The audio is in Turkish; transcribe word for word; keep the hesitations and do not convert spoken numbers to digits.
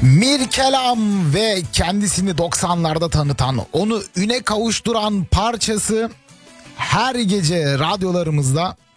Mirkelam ve kendisini doksanlarda tanıtan, onu üne kavuşturan parçası her gece radyolarımızda